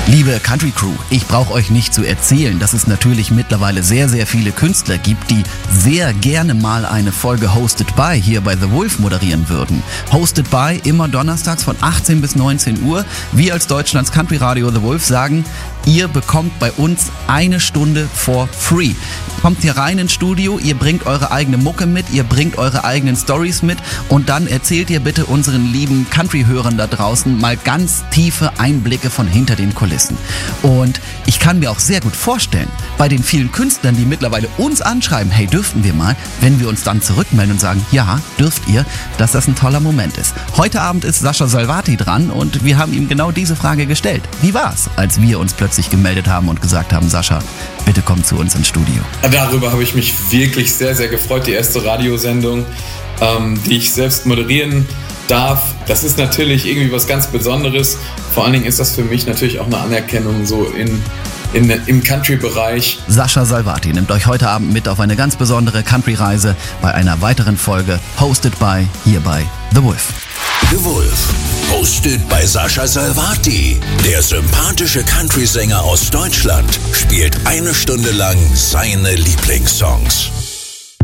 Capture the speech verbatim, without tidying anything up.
Liebe Country Crew, ich brauche euch nicht zu erzählen, dass es natürlich mittlerweile sehr, sehr viele Künstler gibt, die sehr gerne mal eine Folge Hosted by hier bei The Wolf moderieren würden. Hosted by immer donnerstags von achtzehn bis neunzehn Uhr. Wir als Deutschlands Country Radio The Wolf sagen, ihr bekommt bei uns eine Stunde for free. Kommt hier rein ins Studio, ihr bringt eure eigene Mucke mit, ihr bringt eure eigenen Stories mit und dann erzählt ihr bitte unseren lieben Country-Hörern da draußen mal ganz tiefe Einblicke von hinter den Kulissen. Und ich kann mir auch sehr gut vorstellen, bei den vielen Künstlern, die mittlerweile uns anschreiben, hey, dürften wir mal, wenn wir uns dann zurückmelden und sagen, ja, dürft ihr, dass das ein toller Moment ist. Heute Abend ist Sascha Salvati dran und wir haben ihm genau diese Frage gestellt. Wie war's, als wir uns plötzlich gemeldet haben und gesagt haben, Sascha, bitte komm zu uns ins Studio? Darüber habe ich mich wirklich sehr, sehr gefreut. Die erste Radiosendung, ähm, die ich selbst moderieren darf. Das ist natürlich irgendwie was ganz Besonderes. Vor allen Dingen ist das für mich natürlich auch eine Anerkennung so in, in, im Country-Bereich. Sascha Salvati nimmt euch heute Abend mit auf eine ganz besondere Country-Reise bei einer weiteren Folge Hosted by hier bei The Wolf. The Wolf, hosted bei Sascha Salvati. Der sympathische Country-Sänger aus Deutschland spielt eine Stunde lang seine Lieblingssongs.